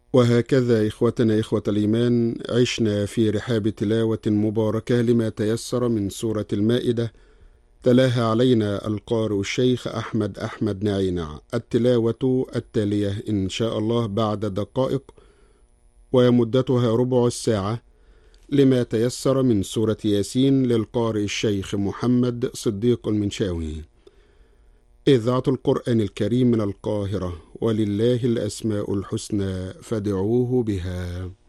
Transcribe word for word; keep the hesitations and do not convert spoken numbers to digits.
وهكذا إخوتنا إخوة الإيمان عشنا في رحاب تلاوة مباركة لما تيسر من سورة المائدة، تلاها علينا القارئ الشيخ أحمد أحمد نعينع. التلاوة التالية إن شاء الله بعد دقائق ومدتها ربع الساعة لما تيسر من سورة ياسين للقارئ الشيخ محمد صديق المنشاوي. إذاعة القرآن الكريم من القاهرة، ولله الأسماء الحسنى فادعوه بها.